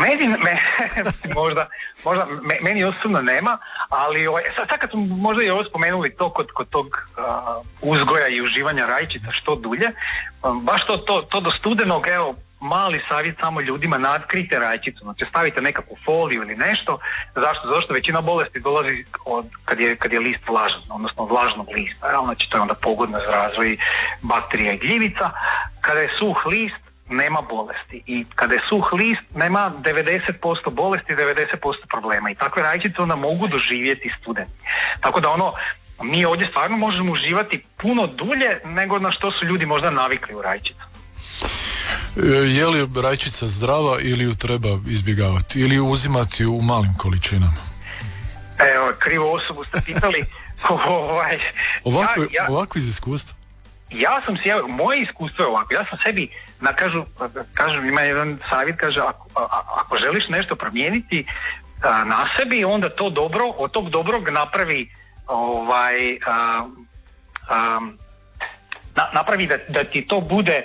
Meni osobno nema, ali sad kad smo možda i ovo spomenuli to kod tog uzgoja i uživanja rajčica što dulje, baš to do studenog, evo, mali savjet samo ljudima, nadkrite rajčicu, znači stavite nekakvu foliju ili nešto. Zašto? Zato što većina bolesti dolazi kad je list vlažan, odnosno vlažnog lista, znači to je onda pogodno za razvoj bakterija i gljivica. Kada je suh list, nema bolesti, i kada je suh list nema 90% bolesti, 90% problema, i takve rajčice onda mogu doživjeti studeni. Tako da mi ovdje stvarno možemo uživati puno dulje nego na što su ljudi možda navikli u rajčicu. Je li rajčica zdrava ili ju treba izbjegavati ili ju uzimati u malim količinama? Evo, krivu osobu ste pitali. Ovako iz iskustva? Moje iskustvo je ovako, ja sam sebi, kažem, ima jedan savjet, kaže, ako želiš nešto promijeniti na sebi, onda to dobro, od tog dobrog napravi napravi da ti to bude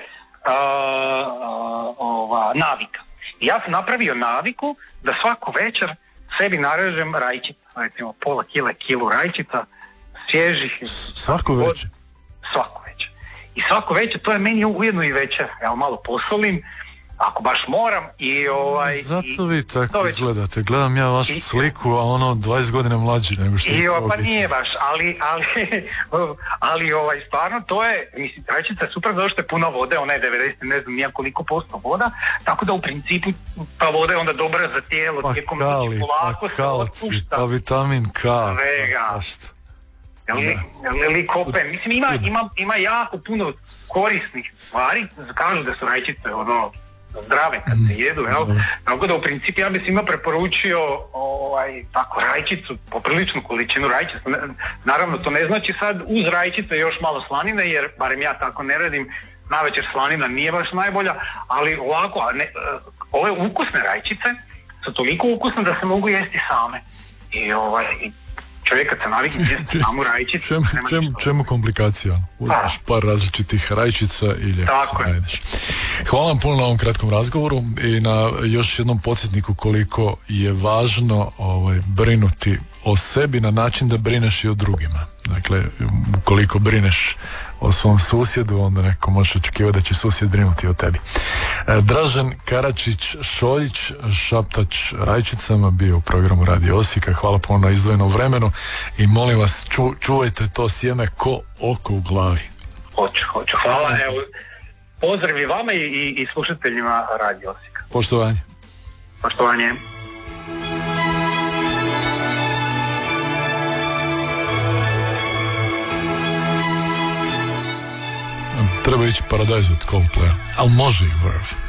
navika. I ja sam napravio naviku da svaku večer sebi narežem rajčica, recimo pola kilu rajčica, svježih. Svaku večer? Svaku večer. I svako večer, to je meni ujedno i večer. Ja malo posolim, ako baš moram, i zato vi tako izgledate. Gledam ja vašu sliku, a 20 godina mlađi nego što je. Pa nije baš, ali stvarno to je, mislim, rajčica je super zato što je puno vode, ona je 90, ne znam nijak koliko posto voda, tako da u principu ta voda je onda dobra za tijelo, tijekom noći polako se otpušta. Pa vitamin K. Svega. Likopen, mislim, ima jako puno korisnih stvari, kažu da su rajčice zdrave kad se jedu, jel? Tako da u principu ja bih svima preporučio tako rajčicu, popriličnu količinu rajčice. Naravno, to ne znači sad uz rajčice još malo slanine, jer barem ja tako ne radim, navečer slanina nije baš najbolja, ali ovako, ove ukusne rajčice su toliko ukusne da se mogu jesti same. I čovjek kad se navikne jesti samu rajčicu... Čemu komplikacija? Uzmeš par različitih rajčica i lijepo se najedeš. Hvala vam puno na ovom kratkom razgovoru i na još jednom podsjetniku koliko je važno brinuti o sebi na način da brineš i o drugima. Dakle, ukoliko brineš o svom susjedu, onda neko može očekivati da će susjed brinuti o tebi. Dražen Karačić-Šoljić, šaptač rajčicama, bio u programu Radio Osijeka. Hvala puno na izdvojenom vremenu i molim vas, čuvajte to sjeme ko oko u glavi. Hoću. Hvala. Evo, pozdrav i vama i slušateljima Radio Osijeka. Poštovanje. Treba ići Paradise od Coldplaya, ali može i Verve.